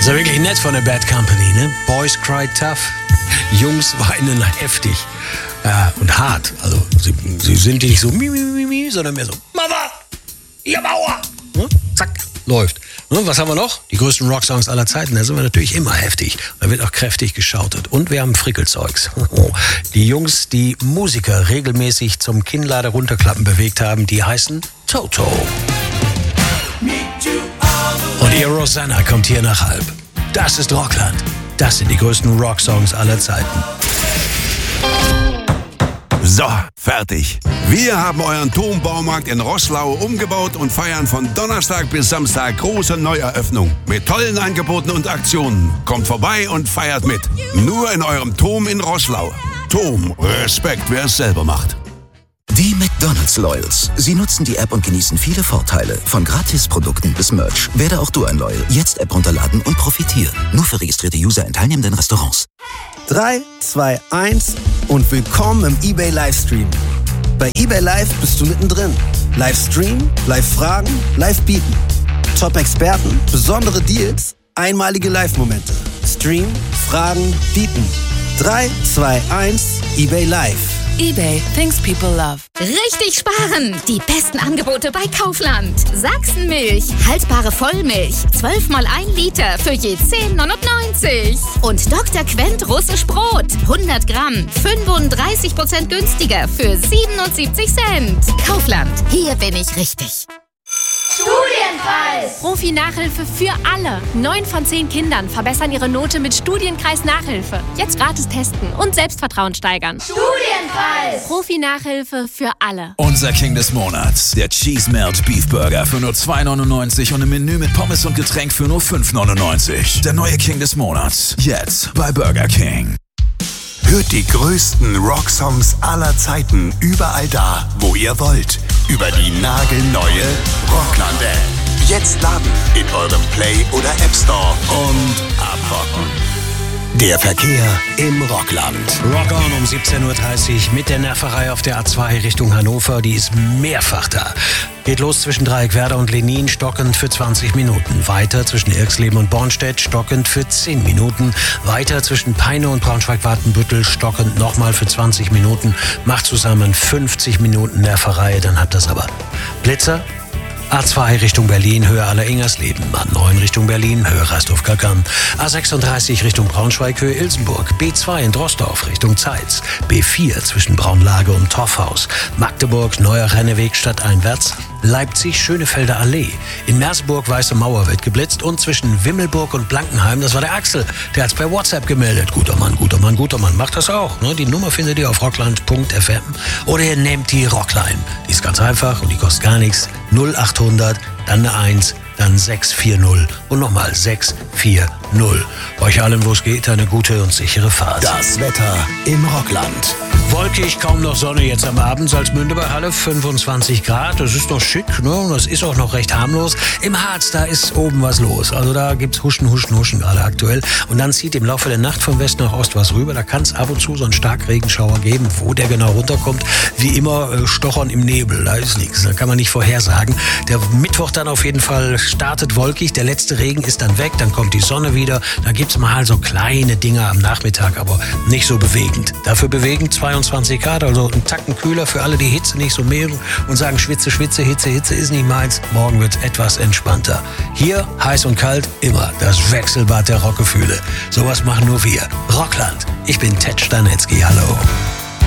ja wirklich nett von der Bad Company, ne? Boys cry tough. Jungs weinen heftig. Ja, und hart. Also sie sind nicht so mi, sondern mehr so Mama, ihr Bauer. Ne? Zack, läuft. Ne? Was haben wir noch? Die größten Rocksongs aller Zeiten. Da sind wir natürlich immer heftig. Da wird auch kräftig geschautet. Und wir haben Frickelzeugs. Die Jungs, die Musiker regelmäßig zum Kinnlade runterklappen bewegt haben, die heißen Toto. Und ihr Rosanna kommt hier nach halb. Das ist Rockland. Das sind die größten Rocksongs aller Zeiten. So, fertig. Wir haben euren Turmbaumarkt in Roßlau umgebaut und feiern von Donnerstag bis Samstag große Neueröffnung. Mit tollen Angeboten und Aktionen. Kommt vorbei und feiert mit. Nur in eurem Turm in Roßlau. Turm, Respekt, wer es selber macht. Die McDonald's Loyals. Sie nutzen die App und genießen viele Vorteile. Von Gratisprodukten bis Merch. Werde auch du ein Loyal. Jetzt App runterladen und profitieren. Nur für registrierte User in teilnehmenden Restaurants. 3, 2, 1 und willkommen im eBay Livestream. Bei eBay Live bist du mittendrin. Livestream, Live-Fragen, Live-Bieten. Top-Experten, besondere Deals, einmalige Live-Momente. Stream, Fragen, Bieten. 3, 2, 1, eBay Live. eBay, things people love. Richtig sparen! Die besten Angebote bei Kaufland. Sachsenmilch, haltbare Vollmilch, 12 mal 1 Liter für je 10,99. Und Dr. Quent russisch Brot, 100 Gramm, 35% günstiger für 77 Cent. Kaufland, hier bin ich richtig. Studienpreis! Profi-Nachhilfe für alle. 9 von 10 Kindern verbessern ihre Note mit Studienkreis Nachhilfe. Jetzt gratis testen und Selbstvertrauen steigern. Studienpreis! Profi-Nachhilfe für alle. Unser King des Monats. Der Cheese Melt Beef Burger für nur 2,99 und ein Menü mit Pommes und Getränk für nur 5,99. Der neue King des Monats. Jetzt bei Burger King. Hört die größten Rocksongs aller Zeiten überall da, wo ihr wollt. Über die nagelneue Rockland-App. Jetzt laden in eurem Play- oder App Store und abrocken. Der Verkehr im Rockland. Rock on um 17.30 Uhr mit der Nerverei auf der A2 Richtung Hannover. Die ist mehrfach da. Geht los zwischen Dreieckwerder und Lenin, stockend für 20 Minuten. Weiter zwischen Irxleben und Bornstedt, stockend für 10 Minuten. Weiter zwischen Peine und Braunschweig-Watenbüttel, stockend nochmal für 20 Minuten. Macht zusammen 50 Minuten Nerverei, dann habt ihr's aber. Blitzer. A2 Richtung Berlin, Höhe Aller-Ingersleben. A9 Richtung Berlin, Höhe Reisdorf-Kackern. A36 Richtung Braunschweig, Höhe Ilsenburg. B2 in Drosdorf Richtung Zeitz. B4 zwischen Braunlage und Torfhaus. Magdeburg, Neuer Renneweg stadteinwärts. Leipzig, Schönefelder Allee. In Merseburg, Weiße Mauer wird geblitzt. Und zwischen Wimmelburg und Blankenheim, das war der Axel. Der hat's per WhatsApp gemeldet. Guter Mann, guter Mann, guter Mann. Macht das auch. Ne? Die Nummer findet ihr auf rockland.fm. Oder ihr nehmt die Rockline. Die ist ganz einfach und die kostet gar nichts. 0800, dann eine 1, dann 640 und nochmal 640. Euch allen, wo es geht, eine gute und sichere Fahrt. Das Wetter im Rockland. Wolkig, kaum noch Sonne jetzt am Abend. Salzmünde bei Halle, 25 Grad. Das ist noch schick, ne? Und das ist auch noch recht harmlos. Im Harz, da ist oben was los. Also da gibt's Huschen gerade aktuell. Und dann zieht im Laufe der Nacht von West nach Ost was rüber. Da kann es ab und zu so einen Starkregenschauer geben. Wo der genau runterkommt, wie immer stochern im Nebel. Da ist nichts, da kann man nicht vorhersagen. Der Mittwoch dann auf jeden Fall startet wolkig. Der letzte Regen ist dann weg. Dann kommt die Sonne wieder. Da gibt's mal so kleine Dinger am Nachmittag, aber nicht so bewegend. Dafür bewegend 22 Grad, also ein Tacken kühler für alle, die Hitze nicht so mehren und sagen, Schwitze, Hitze ist nicht meins. Morgen wird's etwas entspannter. Hier, heiß und kalt, immer das Wechselbad der Rockgefühle. Sowas machen nur wir. Rockland. Ich bin Ted Stanetzky, hallo.